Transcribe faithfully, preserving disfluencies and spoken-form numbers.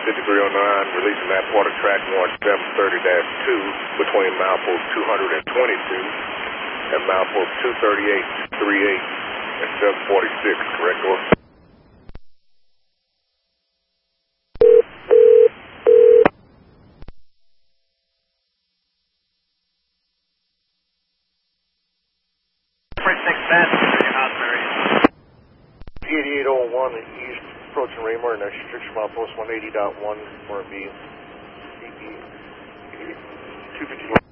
fifty-three oh nine, releasing that part of track one seven thirty dash two between milepost two hundred twenty-two and milepost two thirty-eight thirty-eight and seven forty-six, correct, or? eighty-eight oh one east, approaching Raymore, next restriction milepost one eighty point one, for B, B B, two fifty.